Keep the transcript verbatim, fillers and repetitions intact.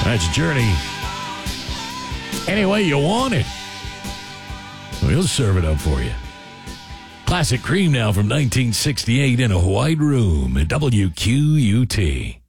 That's Journey. Any way you want it. We'll serve it up for you. Classic Cream now from nineteen sixty-eight in a white room at W Q U T.